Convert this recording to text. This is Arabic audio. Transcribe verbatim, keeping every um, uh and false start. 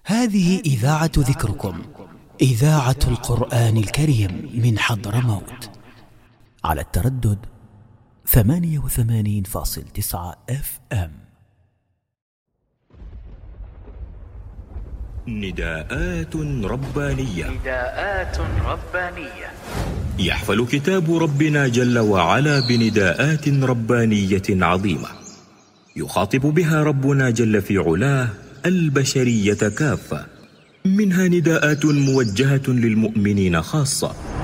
هذه إذاعة ذكركم، إذاعة القرآن الكريم من حضرموت، على التردد ثمانية وثمانين فاصل تسعة اف ام. نداءات ربانية. نداءات ربانية. يحفل كتاب ربنا جل وعلا بنداءات ربانية عظيمة، يخاطب بها ربنا جل في علاه البشرية كافة، منها نداءات موجهة للمؤمنين خاصة،